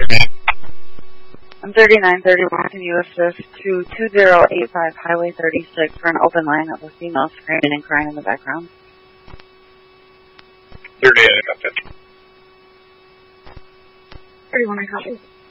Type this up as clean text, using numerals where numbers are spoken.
I'm 3931. Can you assist to 2085 Highway 36 for an open line of a female screaming and crying in the background? 38, I got that. 31, I copy.